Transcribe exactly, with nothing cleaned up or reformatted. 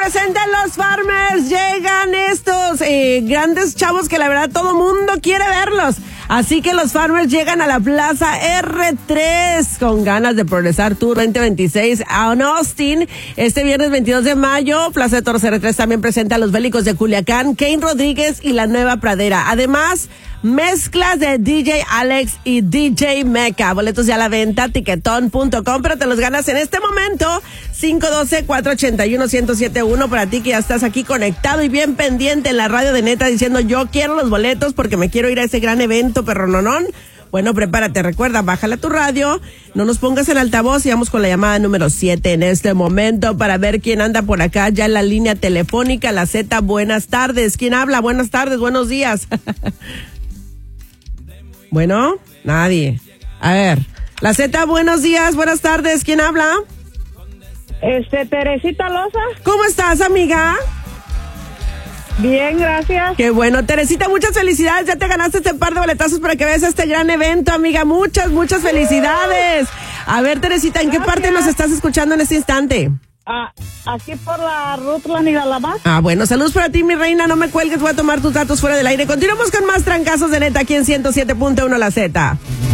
presentan los Farmers. Llegan estos eh, grandes chavos que la verdad todo mundo quiere verlos. Así que los Farmers llegan a la Plaza R tres con ganas de progresar Tour veinte veintiséis a Austin. Este viernes veintidós de mayo, Plaza de Toros R tres también presenta a los Bélicos de Culiacán, Kane Rodríguez y la Nueva Pradera. Además, mezclas de D J Alex y D J Meca. Boletos ya a la venta, tiquetón punto com, pero te los ganas en este momento. cinco uno dos, cuatro ocho uno, uno cero siete uno para ti que ya estás aquí conectado y bien pendiente en la radio de Neta diciendo yo quiero los boletos porque me quiero ir a ese gran evento, perrononón. Bueno, prepárate, recuerda, bájala tu radio, no nos pongas en altavoz y vamos con la llamada número siete en este momento para ver quién anda por acá ya en la línea telefónica, la Z. Buenas tardes, ¿quién habla? Buenas tardes, buenos días. Bueno, nadie. A ver, la Z, buenos días, buenas tardes, ¿quién habla? Este, Teresita Loza. ¿Cómo estás, amiga? Bien, gracias. Qué bueno, Teresita, muchas felicidades, ya te ganaste este par de boletazos para que veas este gran evento, amiga, muchas, muchas felicidades. A ver, Teresita, ¿en gracias. Qué parte nos estás escuchando en este instante? Ah, aquí por la Rutland y la más. Ah, bueno, saludos para ti, mi reina, no me cuelgues, voy a tomar tus datos fuera del aire. Continuamos con más trancazos de Neta aquí en ciento siete punto uno La Z.